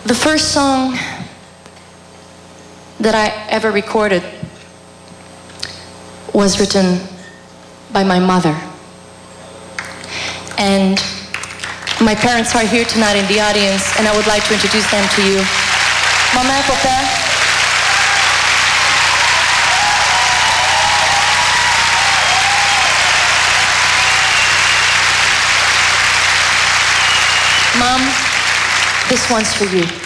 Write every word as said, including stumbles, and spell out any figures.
The first song that I ever recorded was written by my mother. And my parents are here tonight in the audience, and I would like to introduce them to you. Maman, papa. Mom, this one's for you.